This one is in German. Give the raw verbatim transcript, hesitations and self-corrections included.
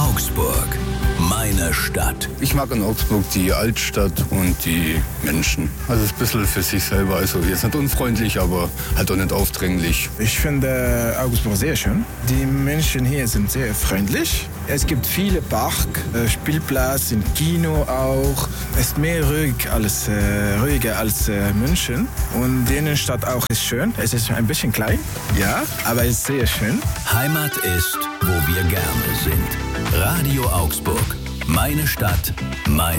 Augsburg, meine Stadt. Ich mag in Augsburg die Altstadt und die Menschen. Also es ist ein bisschen für sich selber. Also jetzt nicht unfreundlich, aber halt auch nicht aufdringlich. Ich finde Augsburg sehr schön. Die Menschen hier sind sehr freundlich. Es gibt viele Park, Spielplatz, ein Kino auch. Es ist mehr ruhig als, äh, ruhiger als äh, München. Und die Innenstadt auch ist schön. Es ist ein bisschen klein, ja, aber es ist sehr schön. Heimat ist, wo wir gerne sind. Radio Augsburg. Meine Stadt, mein